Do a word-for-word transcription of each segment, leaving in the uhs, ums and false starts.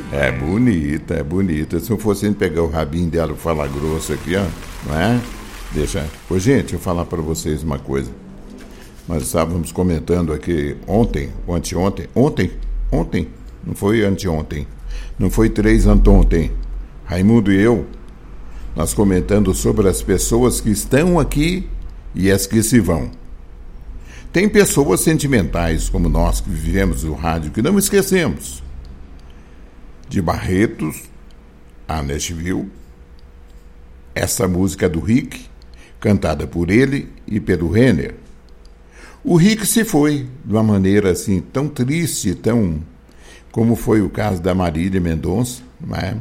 É bonita, é bonita. Se não fosse a gente pegar o rabinho dela e falar grosso aqui, ó, não é? Deixa. Ô, gente, eu vou falar para vocês uma coisa. Nós estávamos comentando aqui ontem, ou anteontem, ontem, ontem, não foi anteontem, não foi três anteontem. Raimundo e eu, nós comentando sobre as pessoas que estão aqui e as que se vão. Tem pessoas sentimentais, como nós que vivemos o rádio, que não esquecemos. De Barretos a Nashville, essa música do Rick, cantada por ele e pelo Renner. O Rick se foi de uma maneira assim tão triste, tão como foi o caso da Marília Mendonça, não é?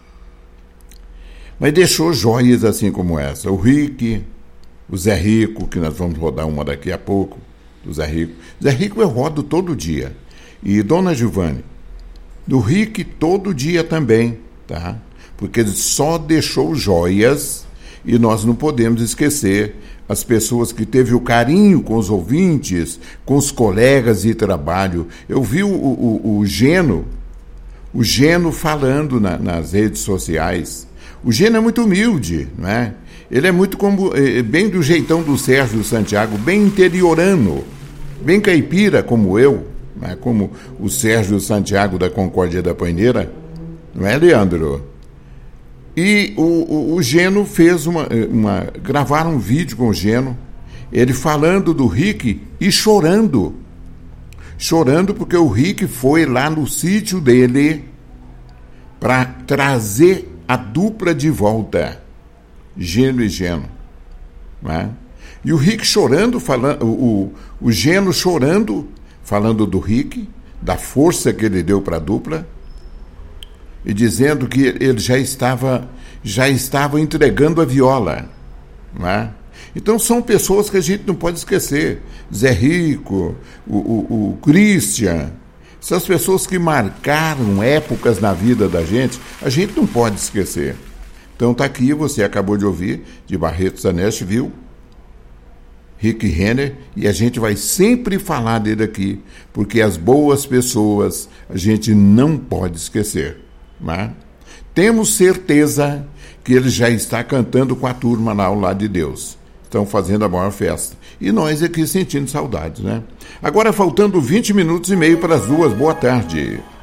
Mas deixou joias assim como essa. O Rick, o Zé Rico, que nós vamos rodar uma daqui a pouco, do Zé Rico. Zé Rico eu rodo todo dia. E Dona Giovanni, do Rick todo dia também, tá? Porque ele só deixou joias e nós não podemos esquecer as pessoas que teve o carinho com os ouvintes, com os colegas de trabalho. Eu vi o, o, o Geno, o Geno falando na, nas redes sociais. O Geno é muito humilde, não é? Ele é muito como, bem do jeitão do Sérgio Santiago, bem interiorano, bem caipira como eu, não é? Como o Sérgio Santiago da Concórdia da Paineira, não é, Leandro? E o, o, o Geno fez uma, uma... gravaram um vídeo com o Geno, ele falando do Rick e chorando. Chorando porque o Rick foi lá no sítio dele para trazer a dupla de volta, Geno e Geno. Não é? E o Rick chorando, falando, o, o Geno chorando, falando do Rick, da força que ele deu para a dupla, e dizendo que ele já estava, já estava entregando a viola. Não é? Então são pessoas que a gente não pode esquecer. Zé Rico, o, o, o Christian, essas pessoas que marcaram épocas na vida da gente, a gente não pode esquecer. Então está aqui, você acabou de ouvir, de Barretos a Nashville, Rick Renner, e a gente vai sempre falar dele aqui, porque as boas pessoas a gente não pode esquecer. Não é? Temos certeza que ele já está cantando com a turma lá ao lado de Deus. Estão fazendo a maior festa. E nós aqui sentindo saudades, né? Agora faltando vinte minutos e meio para as duas. Boa tarde.